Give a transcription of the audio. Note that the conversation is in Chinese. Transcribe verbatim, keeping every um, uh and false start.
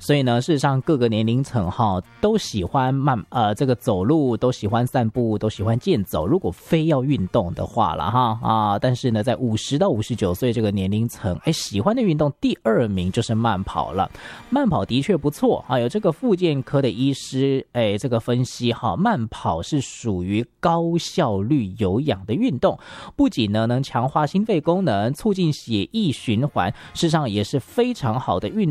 所以呢，事实上各个年龄层哈都喜欢慢呃这个走路，都喜欢散步，都喜欢健走。如果非要运动的话了哈啊，但是呢，在五十到五十九岁这个年龄层，哎，喜欢的运动第二名就是慢跑了。慢跑的确不错啊，有这个复健科的医师哎这个分析哈，慢跑是属于高效率有氧的运动，不仅呢能强化心肺功能，促进血液循环，事实上也是非常好的运动。